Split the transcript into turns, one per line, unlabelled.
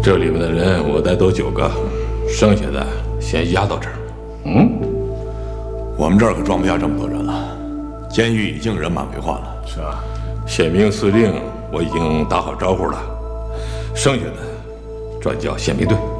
这里面的人我带走9个，剩下的先押到这儿。
我们这儿可装不下这么多人了，监狱已经人满为患了。
是啊，宪兵司令我已经打好招呼了，剩下的转交宪兵队。